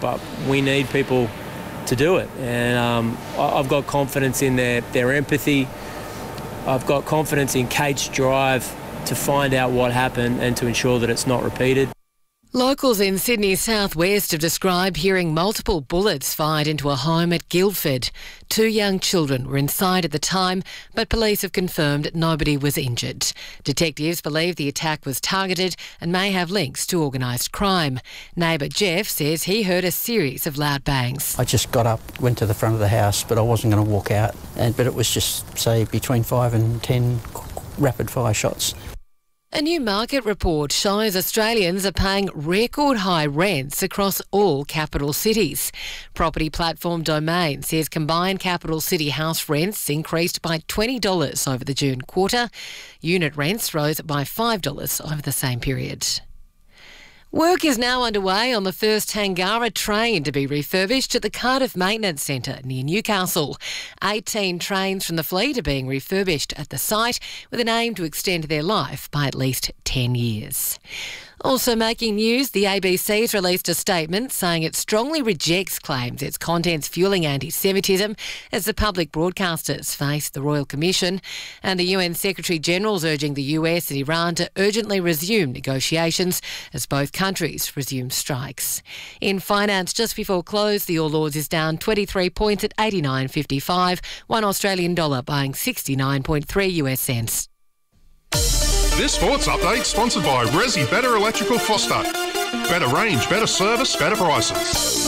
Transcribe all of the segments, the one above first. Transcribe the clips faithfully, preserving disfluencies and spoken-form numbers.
but we need people to do it. And um, I've got confidence in their, their empathy. I've got confidence in Kate's drive to find out what happened and to ensure that it's not repeated. Locals in Sydney's southwest have described hearing multiple bullets fired into a home at Guildford. Two young children were inside at the time, but police have confirmed nobody was injured. Detectives believe the attack was targeted and may have links to organised crime. Neighbour Jeff says he heard a series of loud bangs. I just got up, went to the front of the house, but I wasn't going to walk out. And, but it was just, say, between five and ten rapid-fire shots. A new market report shows Australians are paying record high rents across all capital cities. Property platform Domain says combined capital city house rents increased by twenty dollars over the June quarter. Unit rents rose by five dollars over the same period. Work is now underway on the first Tangara train to be refurbished at the Cardiff Maintenance Centre near Newcastle. eighteen trains from the fleet are being refurbished at the site with an aim to extend their life by at least ten years. Also making news, the A B C's released a statement saying it strongly rejects claims its content's fuelling anti-Semitism as the public broadcasters face the Royal Commission, and the U N Secretary-General's urging the U S and Iran to urgently resume negotiations as both countries resume strikes. In finance, just before close, the All Ords is down twenty-three points at eighty-nine fifty-five, one Australian dollar buying sixty-nine point three U S cents. This sports update sponsored by Resi Better Electrical Foster. Better range, better service, better prices.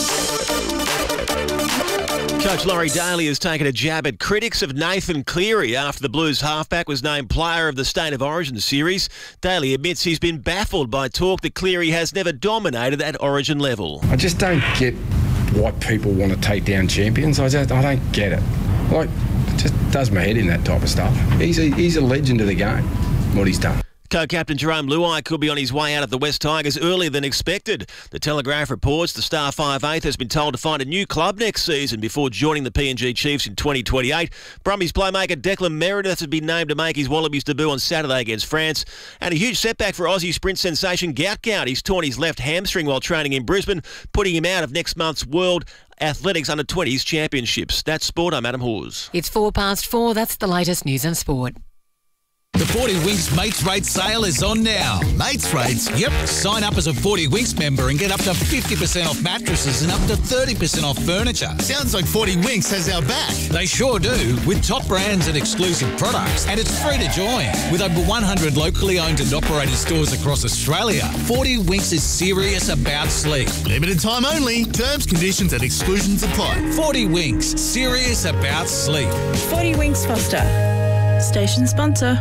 Coach Laurie Daly has taken a jab at critics of Nathan Cleary after the Blues halfback was named Player of the State of Origin series. Daly admits he's been baffled by talk that Cleary has never dominated at Origin level. I just don't get why people want to take down champions. I just I don't get it. Like, it just does my head in, that type of stuff. He's a, he's a legend of the game, what he's done. Co-captain Jerome Luai could be on his way out of the West Tigers earlier than expected. The Telegraph reports the star five eighth has been told to find a new club next season before joining the P N G Chiefs in twenty twenty-eight. Brumbies playmaker Declan Meredith has been named to make his Wallabies debut on Saturday against France. And a huge setback for Aussie sprint sensation Gout Gout. He's torn his left hamstring while training in Brisbane, putting him out of next month's World Athletics under twenties Championships. That's sport. I'm Adam Hawes. It's four past four. That's the latest news and sport. The forty Winks Mates Rates sale is on now. Mates Rates? Yep. Sign up as a forty Winks member and get up to fifty percent off mattresses and up to thirty percent off furniture. Sounds like forty Winks has our back. They sure do, with top brands and exclusive products. And it's free to join. With over one hundred locally owned and operated stores across Australia, forty Winks is serious about sleep. Limited time only. Terms, conditions and exclusions apply. forty Winks. Serious about sleep. forty Winks Foster. Station sponsor.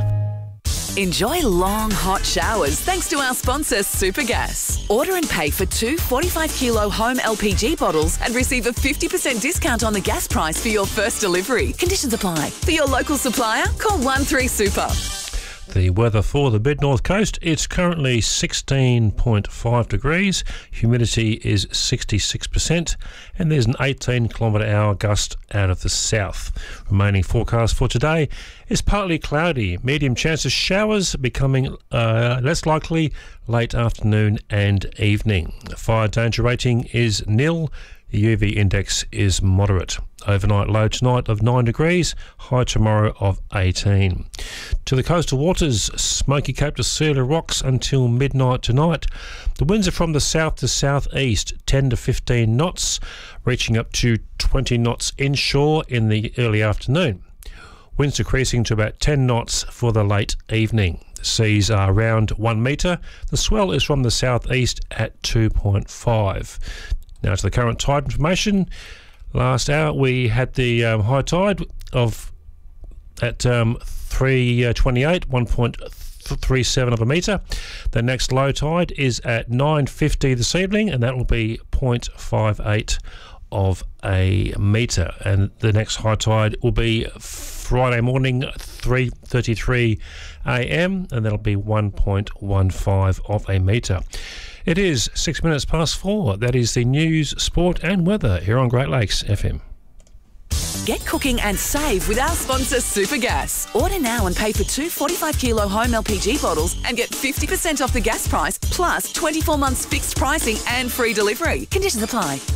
Enjoy long, hot showers thanks to our sponsor, Supergas. Order and pay for two forty-five kilo home L P G bottles and receive a fifty percent discount on the gas price for your first delivery. Conditions apply. For your local supplier, call one three super. The weather for the mid-north coast, it's currently sixteen point five degrees, humidity is sixty-six percent, and there's an eighteen kilometre hour gust out of the south. Remaining forecast for today is partly cloudy, medium chance of showers becoming uh, less likely late afternoon and evening. The fire danger rating is nil. The U V index is moderate. Overnight low tonight of nine degrees, high tomorrow of eighteen. To the coastal waters, Smoky Cape to Sealer Rocks until midnight tonight. The winds are from the south to southeast, ten to fifteen knots, reaching up to twenty knots inshore in the early afternoon. Winds decreasing to about ten knots for the late evening. The seas are around one metre. The swell is from the southeast at two point five. Now to the current tide information. Last hour we had the um, high tide of at um, three twenty-eight, one point three seven of a metre. The next low tide is at nine fifty this evening, and that will be zero point five eight of a metre. And the next high tide will be Friday morning, three thirty-three a m, and that'll be one point one five of a metre. It is six minutes past four. That is the news, sport and weather here on Great Lakes F M. Get cooking and save with our sponsor, Supergas. Order now and pay for two forty-five kilo home L P G bottles and get fifty percent off the gas price, plus twenty-four months fixed pricing and free delivery. Conditions apply.